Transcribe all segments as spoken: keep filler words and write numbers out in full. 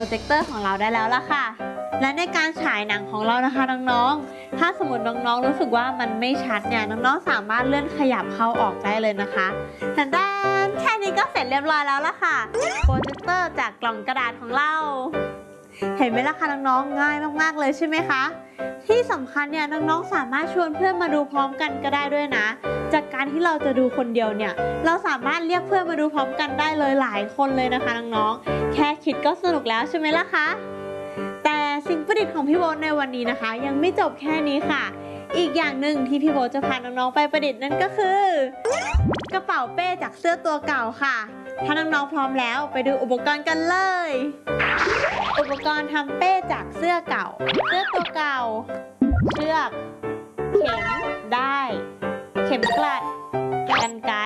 โปรเจคเตอร์ของเราได้แล้วล่ะค่ะและในการฉายหนังของเรานะคะน้องๆถ้าสมมติน้องๆรู้สึกว่ามันไม่ชัดเนี่ยน้องๆสามารถเลื่อนขยับเข้าออกได้เลยนะคะแต่ด้านแค่นี้ก็เสร็จเรียบร้อยแล้วล่ะค่ะโปรเจคเตอร์จากกล่องกระดาษของเราเห็นไหมล่ะคะน้องๆง่ายมากๆเลยใช่ไหมคะที่สำคัญเนี่ยน้องๆสามารถชวนเพื่อนมาดูพร้อมกันก็ได้ด้วยนะจากการที่เราจะดูคนเดียวเนี่ยเราสามารถเรียกเพื่อนมาดูพร้อมกันได้เลยหลายคนเลยนะคะน้องๆแค่คิดก็สนุกแล้วใช่ไหมล่ะคะแต่สิ่งประดิษฐ์ของพี่โบ๊ทในวันนี้นะคะยังไม่จบแค่นี้ค่ะอีกอย่างหนึ่งที่พี่โบ๊ทจะพาน้องๆไปประดิษฐ์นั่นก็คือกระเป๋าเป้จากเสื้อตัวเก่าค่ะถ้าน้องๆพร้อมแล้วไปดูอุปกรณ์กันเลยอุปกรณ์ทำเป้จากเสื้อเก่าเสื้อตัวเก่าเชือกเข็มได้เข็มกลัดกรรไกร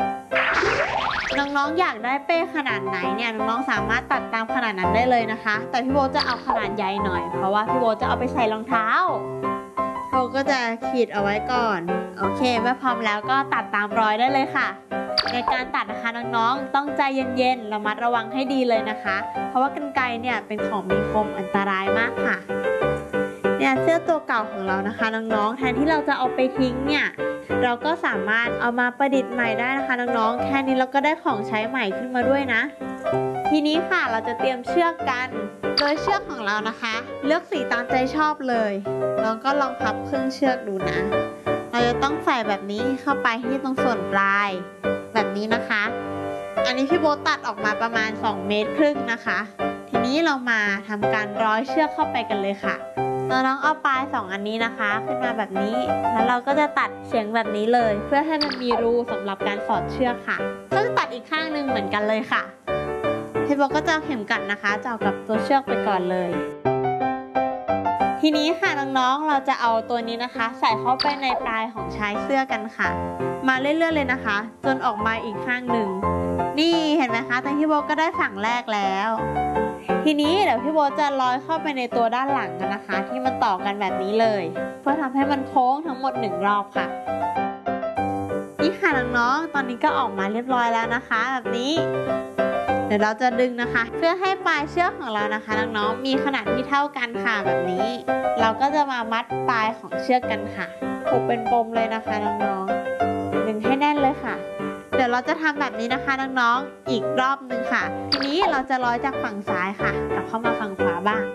น้องๆอยากได้เป้ขนาดไหนเนี่ยน้องๆสามารถตัดตามขนาดนั้นได้เลยนะคะแต่พี่โบจะเอาขนาดใหญ่หน่อยเพราะว่าพี่โบจะเอาไปใส่รองเท้าเราก็จะขีดเอาไว้ก่อนโอเคเมื่อพร้อมแล้วก็ตัดตามรอยได้เลยค่ะในการตัดนะคะน้องๆต้องใจเย็นๆระมัดระวังให้ดีเลยนะคะเพราะว่ากรรไกรเนี่ยเป็นของมีคมอันตรายมากค่ะเนี่ยเสื้อตัวเก่าของเรานะคะน้องๆแทนที่เราจะเอาไปทิ้งเนี่ยเราก็สามารถเอามาประดิษฐ์ใหม่ได้นะคะน้องๆแค่นี้เราก็ได้ของใช้ใหม่ขึ้นมาด้วยนะทีนี้ค่ะเราจะเตรียมเชือกกันโดยเชือกของเรานะคะเลือกสีตามใจชอบเลยน้องก็ลองพับครึ่งเชือกดูนะเราจะต้องใส่แบบนี้เข้าไปที่ตรงส่วนปลายแบบนี้นะคะอันนี้พี่โบตัดออกมาประมาณสองเมตรครึ่งนะคะทีนี้เรามาทำการร้อยเชือกเข้าไปกันเลยค่ะน้องเอาปลายสองอันนี้นะคะขึ้นมาแบบนี้แล้วเราก็จะตัดเฉียงแบบนี้เลยเพื่อให้มันมีรูสำหรับการสอดเชือกค่ะซึ่งตัดอีกข้างหนึ่งเหมือนกันเลยค่ะพี่โบก็จะเอาเข็มกัดนะคะเจาะกับตัวเชือกไปก่อนเลยทีนี้ค่ะน้องๆเราจะเอาตัวนี้นะคะใส่เข้าไปในปลายของชายเสื้อกันค่ะมาเรื่อยๆเลยนะคะจนออกมาอีกข้างหนึ่งนี่เห็นไหมคะตอนพี่โบก็ได้ฝั่งแรกแล้วทีนี้เดี๋ยวพี่โบจะร้อยเข้าไปในตัวด้านหลังกันนะคะที่มันต่อกันแบบนี้เลยเพื่อทำให้มันโค้งทั้งหมดหนึ่งรอบค่ะนี่ค่ะน้องๆตอนนี้ก็ออกมาเรียบร้อยแล้วนะคะแบบนี้เดี๋ยวเราจะดึงนะคะเพื่อให้ปลายเชือกของเรานะคะน้องๆมีขนาดที่เท่ากันค่ะแบบนี้เราก็จะมามัดปลายของเชือกกันค่ะผูกเป็นปมเลยนะคะน้องๆดึงให้แน่นเลยค่ะเดี๋ยวเราจะทำแบบนี้นะคะน้องๆอีกรอบนึงค่ะทีนี้เราจะร้อยจากฝั่งซ้ายค่ะกลับเข้ามาฝั่งขวาบ้าง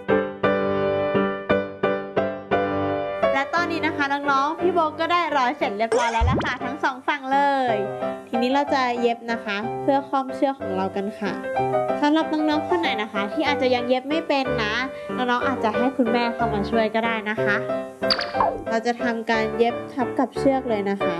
และตอนนี้นะคะน้องๆพี่โบก็ได้ร้อยเสร็จเรียบร้อยแล้วล่ะค่ะทั้งสองฝั่งเลยทีนี้เราจะเย็บนะคะเพื่อคล้องเชือกของเรากันค่ะสำหรับน้องๆคนไหนนะคะที่อาจจะยังเย็บไม่เป็นนะน้องๆอาจจะให้คุณแม่เข้ามาช่วยก็ได้นะคะเราจะทำการเย็บทับกับเชือกเลยนะคะ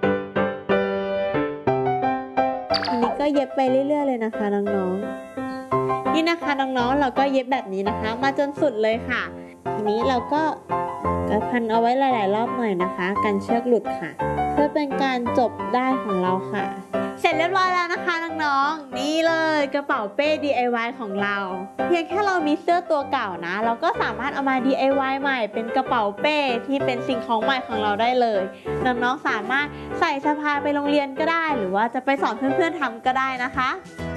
ทีนี้ก็เย็บไปเรื่อยๆเลยนะคะน้องๆนี่นะคะน้องๆเราก็เย็บแบบนี้นะคะมาจนสุดเลยค่ะทีนี้เราก็ก็พันเอาไว้หลายๆรอบหน่อยนะคะกันเชือกหลุดค่ะเพื่อเป็นการจบได้ของเราค่ะเสร็จเรียบร้อยแล้วนะคะน้องๆนี่เลยกระเป๋าเป้ ดี ไอ วาย ของเราเพียงแค่เรามีเสื้อตัวเก่านะเราก็สามารถเอามา ดี ไอ วาย ใหม่เป็นกระเป๋าเป้ที่เป็นสิ่งของใหม่ของเราได้เลยน้องๆสามารถใส่สะพายไปโรงเรียนก็ได้หรือว่าจะไปสอนเพื่อนๆทำก็ได้นะคะ